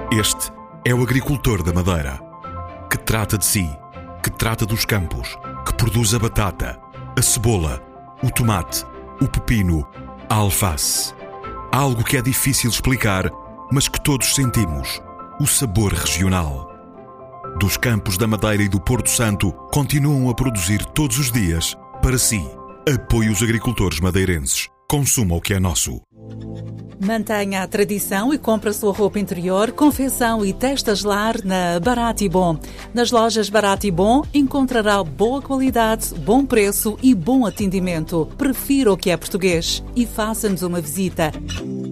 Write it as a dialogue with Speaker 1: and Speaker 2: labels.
Speaker 1: Este é o agricultor da Madeira, que trata de si, que trata dos campos, que produz a batata, a cebola, o tomate, o pepino, a alface. Algo que é difícil explicar, mas que todos sentimos: o sabor regional. Dos campos da Madeira e do Porto Santo continuam a produzir todos os dias para si. Apoie os agricultores madeirenses. Consuma o que é nosso.
Speaker 2: Mantenha a tradição e compre a sua roupa interior, confecção e testas lar na Barato e Bom. Nas lojas Barato e Bom encontrará boa qualidade, bom preço e bom atendimento. Prefira o que é português e faça-nos uma visita.